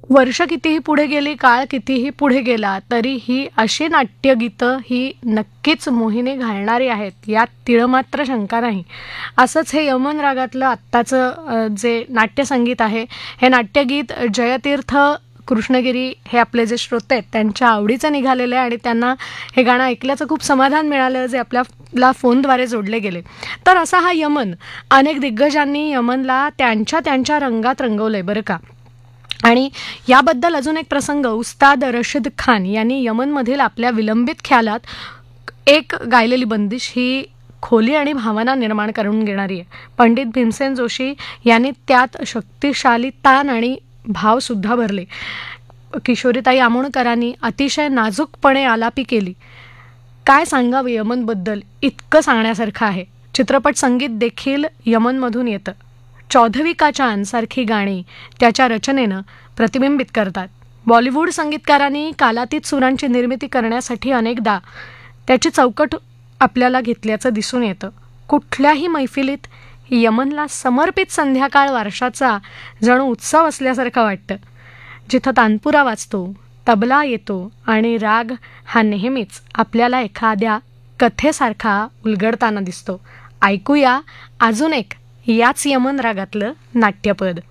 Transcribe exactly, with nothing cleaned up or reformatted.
वर्ष कितीही पुढे गेली, काळ कितीही पुढे गेला, तरी ही अशी नाट्यगीतं ही नक्कीच मोहिनी घालणारी आहेत, यात तिळमात्र शंका नाही. असंच हे यमन रागातलं आत्ताचं जे नाट्यसंगीत आहे, हे नाट्यगीत जयतीर्थ कृष्णगिरी हे आपले जे श्रोते आहेत त्यांच्या आवडीचं निघालेलं आहे आणि त्यांना हे गाणं ऐकल्याचं खूप समाधान मिळालं, जे आपल्याला फोनद्वारे जोडले गेले. तर असा हा यमन अनेक दिग्गजांनी यमनला त्यांच्या त्यांच्या रंगात रंगवलंय बरं का. आणि याबद्दल अजून एक प्रसंग, उस्ताद रशीद खान यांनी यमनमधील आपल्या विलंबित ख्यालात एक गायलेली बंदिश ही खोली आणि भावना निर्माण करून घेणारी आहे. पंडित भीमसेन जोशी यांनी त्यात शक्तिशाली तान आणि भावसुद्धा भरले. किशोरीताई आमोणकरांनी अतिशय नाजूकपणे आलापी केली. काय सांगावं यमनबद्दल, इतकं सांगण्यासारखं आहे. चित्रपट संगीत देखील यमनमधून येतं. चौधरी का चांद सारखी गाणी त्याच्या रचनेनं प्रतिबिंबित करतात. बॉलिवूड संगीतकारांनी कालातीत सुरांची निर्मिती करण्यासाठी अनेकदा त्याची चौकट आपल्याला घेतल्याचं दिसून येतं. कुठल्याही मैफिलीत यमनला समर्पित संध्याकाळ वर्षाचा जणू उत्सव असल्यासारखं वाटतं. जिथं तानपुरा वाजतो, तबला येतो आणि राग हा नेहमीच आपल्याला एखाद्या कथेसारखा उलगडताना दिसतो. ऐकूया अजून एक याच यमन रागातलं नाट्यपद.